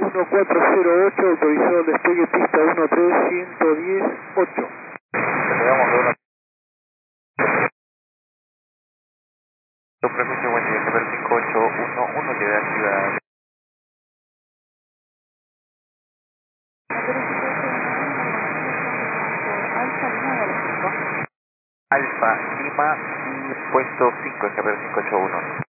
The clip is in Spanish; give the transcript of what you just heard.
1408, autorizado el despegue pista 13110-8. Despegamos de una. Frecuencia buen día, Quebec 5811, que da ciudad. Alfa Lima y puesto 5, Quebec 581.